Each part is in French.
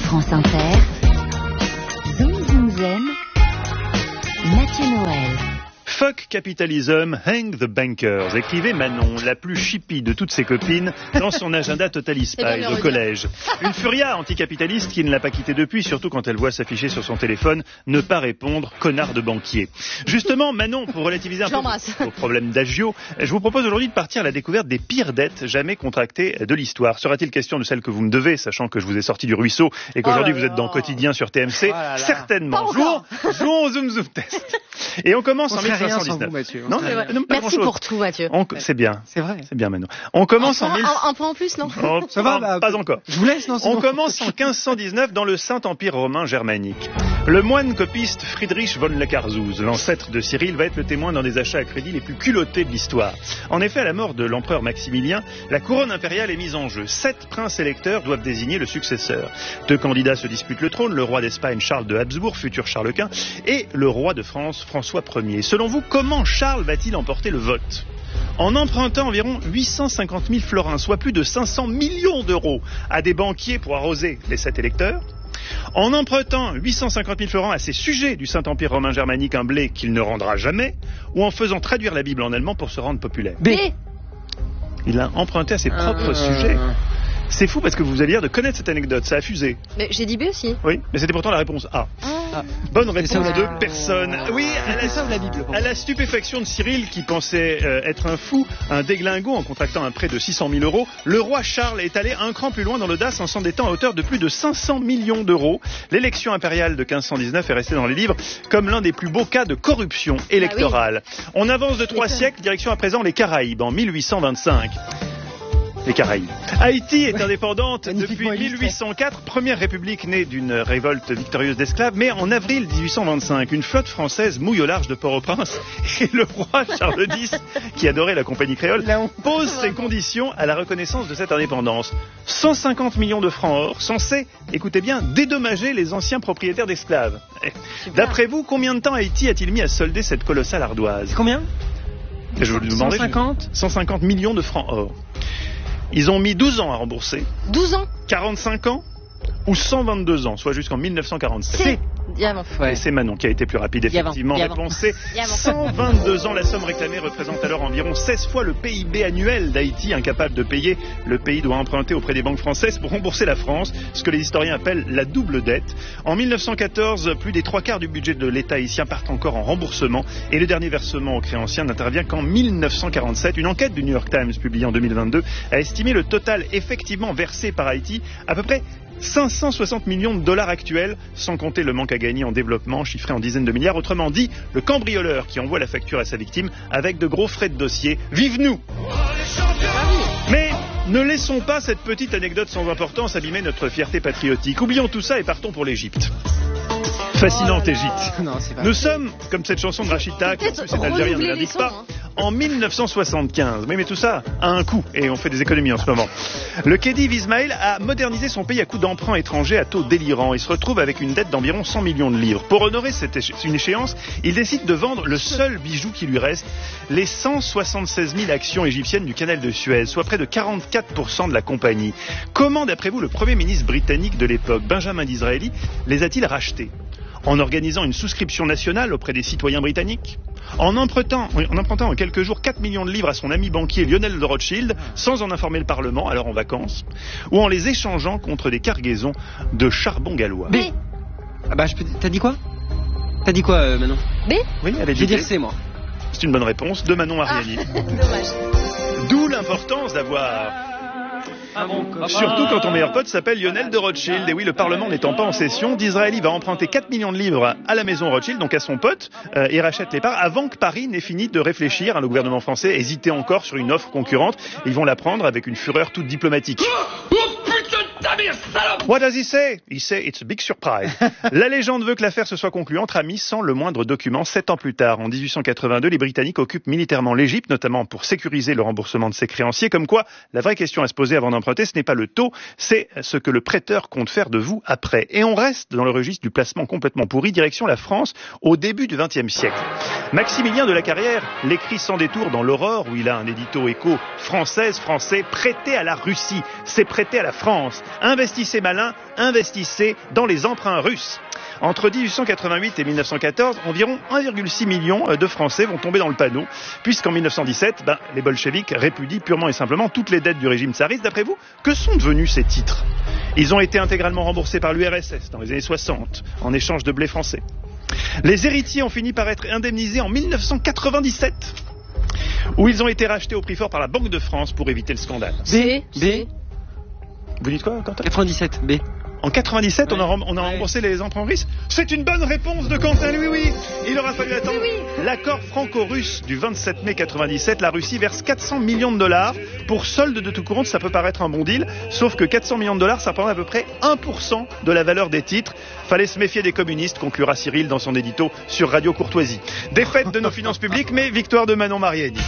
France Inter, Zoom Zoom Zen, Mathieu Noël. Fuck Capitalism, Hang the Bankers, écrivait Manon, la plus chippie de toutes ses copines, dans son agenda Totally Spies au collège. Une furia anticapitaliste qui ne l'a pas quittée depuis, surtout quand elle voit s'afficher sur son téléphone « Ne pas répondre, connard de banquier ». Justement, Manon, pour relativiser un peu vos problèmes d'agio, je vous propose aujourd'hui de partir à la découverte des pires dettes jamais contractées de l'histoire. Sera-t-il question de celle que vous me devez, sachant que je vous ai sorti du ruisseau et qu'aujourd'hui vous êtes dans Quotidien sur TMC? Certainement. Jouons au Zoom Zoom Test. Et on commence en 1919. Vous, non, Merci pour tout, Mathieu. C'est bien. C'est vrai. C'est bien, Manon. On commence un point en plus, non? Ça va, pas encore. Je vous laisse, non? On commence en 1519 dans le Saint-Empire romain germanique. Le moine copiste Friedrich von Leckersuz, l'ancêtre de Cyril, va être le témoin dans des achats à crédit les plus culottés de l'histoire. En effet, à la mort de l'empereur Maximilien, la couronne impériale est mise en jeu. 7 princes électeurs doivent désigner le successeur. 2 candidats se disputent le trône, le roi d'Espagne Charles de Habsbourg, futur Charles Quint, et le roi de France François Ier. Selon vous, comment Charles va-t-il emporter le vote ? En empruntant environ 850 000 florins, soit plus de 500 millions d'euros, à des banquiers pour arroser les 7 électeurs. En empruntant 850 000 florins à ses sujets du Saint-Empire romain germanique, un blé qu'il ne rendra jamais, ou en faisant traduire la Bible en allemand pour se rendre populaire. B. Il a emprunté à ses propres sujets. C'est fou parce que vous allez dire de connaître cette anecdote, ça a fusé. Mais j'ai dit B aussi. Oui, mais c'était pourtant la réponse A. Bonne réponse de personne. Oui, à la stupéfaction de Cyril qui pensait être un fou, un déglingo en contractant un prêt de 600 000 euros, le roi Charles est allé un cran plus loin dans l'audace en s'endettant à hauteur de plus de 500 millions d'euros. L'élection impériale de 1519 est restée dans les livres comme l'un des plus beaux cas de corruption électorale. On avance de 3 siècles, direction à présent les Caraïbes en 1825. Les Caraïbes. Haïti est indépendante depuis 1804, première république née d'une révolte victorieuse d'esclaves, mais en avril 1825, une flotte française mouille au large de Port-au-Prince et le roi Charles X, qui adorait la compagnie créole, pose ses conditions à la reconnaissance de cette indépendance. 150 millions de francs or, censés, écoutez bien, dédommager les anciens propriétaires d'esclaves. D'après vous, combien de temps Haïti a-t-il mis à solder cette colossale ardoise ? Combien ? Je vous demandais 150 millions de francs or. Ils ont mis 12 ans à rembourser. 12 ans 45 ans ou 122 ans, soit jusqu'en 1947. C'est Manon qui a été plus rapide, effectivement. Réponse C. 122 ans, la somme réclamée représente alors environ 16 fois le PIB annuel d'Haïti, incapable de payer. Le pays doit emprunter auprès des banques françaises pour rembourser la France, ce que les historiens appellent la double dette. En 1914, plus des 3/4 du budget de l'État haïtien partent encore en remboursement et le dernier versement aux créanciers n'intervient qu'en 1947. Une enquête du New York Times publiée en 2022 a estimé le total effectivement versé par Haïti à peu près 560 millions de dollars actuels, sans compter le manque à gagner en développement, chiffré en dizaines de milliards. Autrement dit, le cambrioleur qui envoie la facture à sa victime avec de gros frais de dossier. Vive nous! Mais ne laissons pas cette petite anecdote sans importance abîmer notre fierté patriotique. Oublions tout ça et partons pour l'Égypte. Fascinante Égypte. Nous sommes, comme cette chanson de Rachida, qui en plus est algérienne, ne l'indique pas, en 1975. Oui, mais tout ça a un coût et on fait des économies en ce moment. Le Khedive Ismaël a modernisé son pays à coups d'emprunts étrangers à taux délirants. Il se retrouve avec une dette d'environ 100 millions de livres. Pour honorer une échéance, il décide de vendre le seul bijou qui lui reste, les 176 000 actions égyptiennes du canal de Suez, soit près de 44% de la compagnie. Comment, d'après vous, le Premier ministre britannique de l'époque, Benjamin Disraeli, les a-t-il rachetés ? En organisant une souscription nationale auprès des citoyens britanniques, en empruntant en quelques jours 4 millions de livres à son ami banquier Lionel de Rothschild, sans en informer le Parlement, alors en vacances, ou en les échangeant contre des cargaisons de charbon gallois. B. T'as dit quoi Manon? B. Oui, elle a dit Je vais dire C, moi. C'est une bonne réponse de Manon Ariani. Dommage. D'où l'importance d'avoir... Surtout quand ton meilleur pote s'appelle Lionel de Rothschild. Et oui, le Parlement n'étant pas en session, Disraeli va emprunter 4 millions de livres à la maison Rothschild, donc à son pote, et rachète les parts avant que Paris n'ait fini de réfléchir. Le gouvernement français hésitait encore sur une offre concurrente. Ils vont la prendre avec une fureur toute diplomatique. What does he say? He say it's a big surprise. La légende veut que l'affaire se soit conclue entre amis sans le moindre document. 7 ans plus tard, en 1882, les Britanniques occupent militairement l'Égypte, notamment pour sécuriser le remboursement de ses créanciers. Comme quoi, la vraie question à se poser avant d'emprunter, ce n'est pas le taux, c'est ce que le prêteur compte faire de vous après. Et on reste dans le registre du placement complètement pourri, direction la France, au début du XXe siècle. Maximilien de la Carrière l'écrit sans détour dans l'Aurore, où il a un édito écho français, prêté à la Russie, c'est prêté à la France. Investissez malin. malins, investissez dans les emprunts russes. Entre 1888 et 1914, environ 1,6 million de Français vont tomber dans le panneau, puisqu'en 1917, les bolcheviks répudient purement et simplement toutes les dettes du régime tsariste. D'après vous, que sont devenus ces titres ? Ils ont été intégralement remboursés par l'URSS dans les années 60, en échange de blé français. Les héritiers ont fini par être indemnisés en 1997, où ils ont été rachetés au prix fort par la Banque de France pour éviter le scandale. B. Vous dites quoi, Quentin ? 97, B. En 97, on a remboursé les emprunts russes. C'est une bonne réponse de Quentin, oui. Il aura fallu attendre l'accord franco-russe du 27 mai 97. La Russie verse 400 millions de dollars pour solde de tout compte. Ça peut paraître un bon deal, sauf que 400 millions de dollars, ça représente à peu près 1% de la valeur des titres. Fallait se méfier des communistes, conclura Cyril dans son édito sur Radio Courtoisie. Défaite de nos finances publiques, mais victoire de Manon Mariani.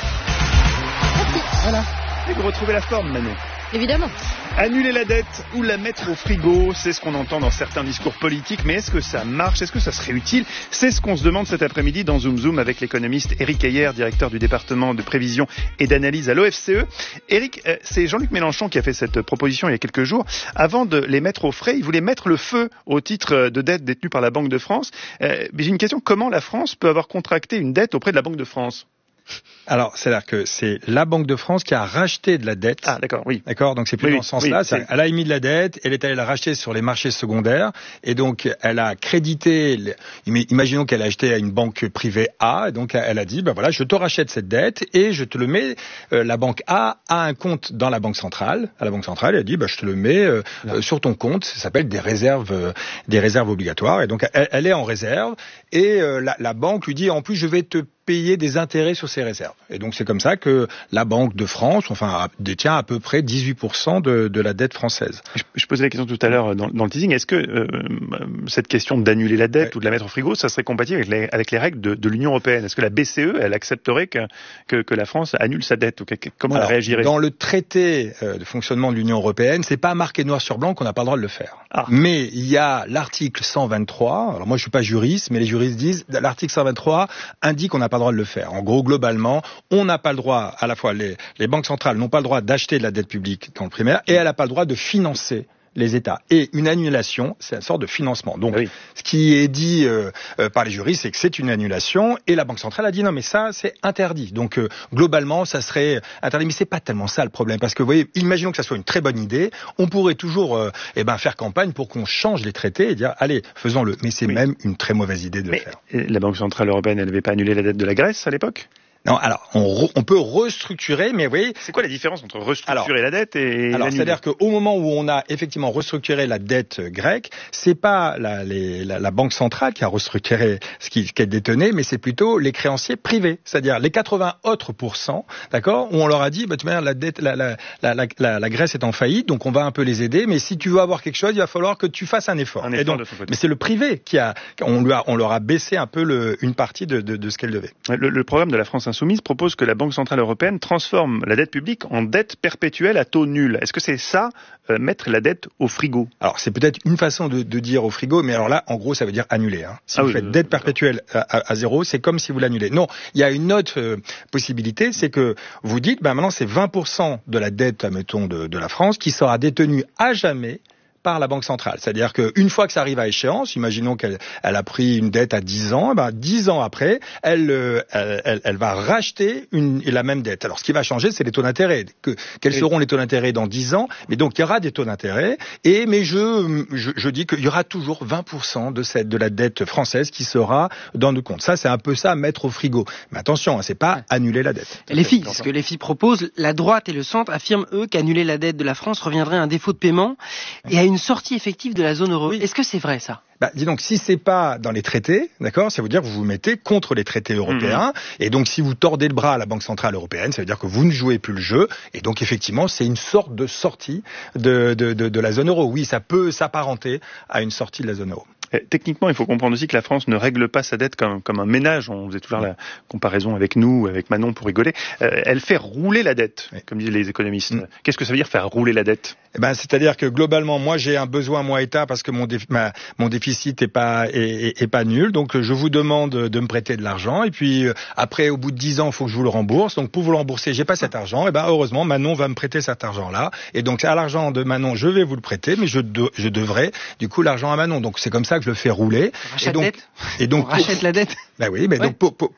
Voilà. Et vous retrouvez la forme, Manon. Évidemment. Annuler la dette ou la mettre au frigo, c'est ce qu'on entend dans certains discours politiques, mais est-ce que ça marche ? Est-ce que ça serait utile ? C'est ce qu'on se demande cet après-midi dans Zoom Zoom avec l'économiste Éric Heyer, directeur du département de prévision et d'analyse à l'OFCE. Éric, c'est Jean-Luc Mélenchon qui a fait cette proposition il y a quelques jours. Avant de les mettre au frais, il voulait mettre le feu au titre de dette détenu par la Banque de France. Mais j'ai une question, comment la France peut avoir contracté une dette auprès de la Banque de France ? Alors, c'est-à-dire que c'est la Banque de France qui a racheté de la dette. Ah, d'accord, oui. D'accord, donc c'est plus dans ce sens-là. Elle a émis de la dette, elle est allée la racheter sur les marchés secondaires, et donc elle a crédité, imaginons qu'elle a acheté à une banque privée A, et donc elle a dit, voilà, je te rachète cette dette, et je te le mets, la banque A a un compte dans la Banque centrale. À la Banque centrale, elle a dit, je te le mets sur ton compte, ça s'appelle des réserves obligatoires, et donc elle est en réserve, et la banque lui dit, en plus, je vais te payer des intérêts sur ces réserves. Et donc c'est comme ça que la Banque de France, détient à peu près 18% de la dette française. Je posais la question tout à l'heure dans le teasing. Est-ce que cette question d'annuler la dette ou de la mettre au frigo, ça serait compatible avec les règles de l'Union européenne ? Est-ce que la BCE, elle accepterait que la France annule sa dette ? Comment elle réagirait ? Dans le traité de fonctionnement de l'Union européenne, c'est pas marqué noir sur blanc qu'on n'a pas le droit de le faire. Ah. Mais il y a l'article 123. Alors moi je suis pas juriste, mais les juristes disent l'article 123 indique qu'on n'a pas le droit de le faire. En gros, globalement, on n'a pas le droit, à la fois les banques centrales n'ont pas le droit d'acheter de la dette publique dans le primaire, et elle n'a pas le droit de financer les États. Et une annulation, c'est une sorte de financement. Donc, ce qui est dit par les juristes, c'est que c'est une annulation, et la Banque centrale a dit non, mais ça, c'est interdit. Donc, globalement, ça serait interdit. Mais c'est pas tellement ça le problème, parce que vous voyez, imaginons que ça soit une très bonne idée, on pourrait toujours faire campagne pour qu'on change les traités et dire allez, faisons-le. Mais c'est même une très mauvaise idée de le faire. La Banque centrale européenne, elle n'avait pas annulé la dette de la Grèce à l'époque ? Non, alors on peut restructurer, mais oui. C'est quoi la différence entre restructurer la dette et l'annuler ? C'est-à-dire qu'au moment où on a effectivement restructuré la dette grecque, c'est pas la Banque centrale qui a restructuré ce qu'elle détenait, mais c'est plutôt les créanciers privés, c'est-à-dire les 80 autres %, d'accord, où on leur a dit, tu vois, la dette, la Grèce est en faillite, donc on va un peu les aider, mais si tu veux avoir quelque chose, il va falloir que tu fasses un effort. Et donc, mais c'est le privé on leur a baissé un peu une partie de ce qu'elle devait. Le programme de la France Insoumise propose que la Banque Centrale Européenne transforme la dette publique en dette perpétuelle à taux nul. Est-ce que c'est ça, mettre la dette au frigo ? Alors, c'est peut-être une façon de dire au frigo, mais alors là, en gros, ça veut dire annuler. Si vous faites dette perpétuelle à zéro, c'est comme si vous l'annulez. Non, il y a une autre possibilité, c'est que vous dites, maintenant, c'est 20% de la dette, admettons, de la France qui sera détenue à jamais par la Banque centrale. C'est-à-dire qu'une fois que ça arrive à échéance, imaginons qu'elle a pris une dette à 10 ans, 10 ans après, elle va racheter la même dette. Alors, ce qui va changer, c'est les taux d'intérêt. Quels seront les taux d'intérêt dans 10 ans ? Mais donc, il y aura des taux d'intérêt. Mais je dis qu'il y aura toujours 20% de la dette française qui sera dans nos comptes. Ça, c'est un peu ça, mettre au frigo. Mais attention, c'est pas annuler la dette. Ce que les filles proposent, la droite et le centre affirment, eux, qu'annuler la dette de la France reviendrait à un défaut de paiement et à une sortie effective de la zone euro. Est-ce que c'est vrai, ça ? Dis donc, si c'est pas dans les traités, d'accord, ça veut dire que vous vous mettez contre les traités européens. Et donc, si vous tordez le bras à la Banque Centrale Européenne, ça veut dire que vous ne jouez plus le jeu. Et donc, effectivement, c'est une sorte de sortie de la zone euro. Oui, ça peut s'apparenter à une sortie de la zone euro. Techniquement, il faut comprendre aussi que la France ne règle pas sa dette comme un ménage. On faisait toujours la comparaison avec nous, avec Manon pour rigoler. Elle fait rouler la dette, comme disent les économistes. Qu'est-ce que ça veut dire faire rouler la dette? C'est-à-dire que globalement, moi j'ai un besoin, moi État, parce que mon déficit est pas nul. Donc je vous demande de me prêter de l'argent. Et puis après, au bout de 10 ans, il faut que je vous le rembourse. Donc pour vous le rembourser, j'ai pas cet argent. Et heureusement, Manon va me prêter cet argent-là. Et donc à l'argent de Manon, je vais vous le prêter, mais je devrais du coup l'argent à Manon. Donc c'est comme ça que je le fais rouler. On rachète la dette. Donc on rachète la dette. Oui, mais donc